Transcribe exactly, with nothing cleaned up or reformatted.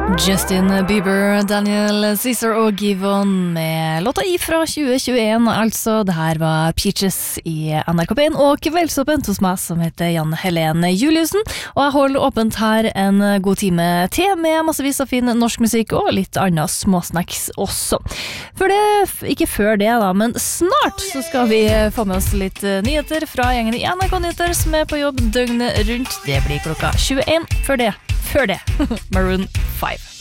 Justin Bieber, Daniel Caesar og Givon med låta i fra tjue tjueen, altså det her var Peaches i N R K P en og kveldsåpent hos meg som heter Jan Helene Juliusen, og jeg holder åpent her en god time til med massevis av fin norsk musikk og litt annet småsnacks også. For det, ikke før det da, men snart så skal vi få med oss litt nyheter fra gjengen i N R K Nyheter som er på jobb døgnet rundt. Det blir klokka tjueen. Før det, før det, Maroon five.